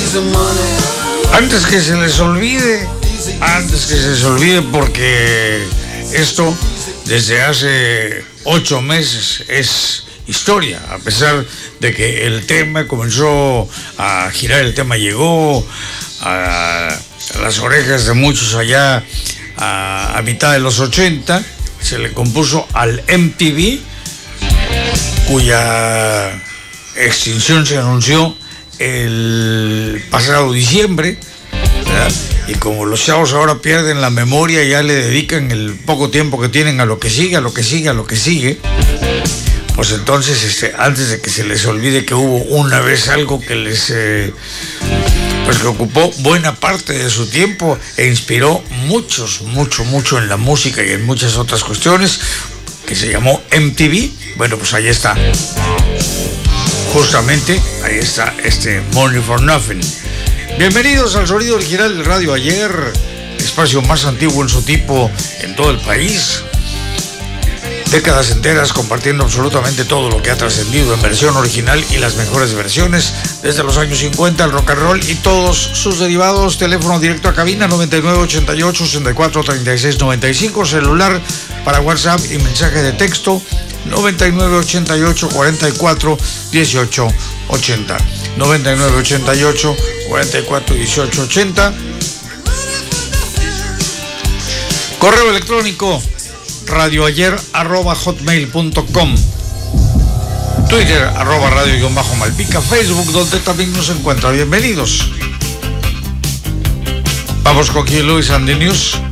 Antes que se les olvide, porque esto desde hace 8 meses es historia, a pesar de que el tema comenzó a girar, el tema llegó a las orejas de muchos allá a mitad de los 80, se le compuso al MTV, cuya extinción se anunció el pasado diciembre, ¿verdad? Y como los chavos ahora pierden la memoria, ya le dedican el poco tiempo que tienen a lo que sigue, pues entonces antes de que se les olvide que hubo una vez algo que les pues que ocupó buena parte de su tiempo e inspiró mucho en la música y en muchas otras cuestiones, que se llamó MTV. Bueno, pues ahí está, justamente ahí está Money for Nothing. Bienvenidos al sonido original del Radio Ayer, espacio más antiguo en su tipo en todo el país. Décadas enteras compartiendo absolutamente todo lo que ha trascendido en versión original y las mejores versiones, desde los años 50, el rock and roll y todos sus derivados. Teléfono directo a cabina 9988-643695, celular para WhatsApp y mensaje de texto 9988-441880, 9988-441880. Correo electrónico radioayer@hotmail.com, Twitter @radio_malpica, Facebook, donde también nos encuentra. Bienvenidos. Vamos con Huey Lewis and the News.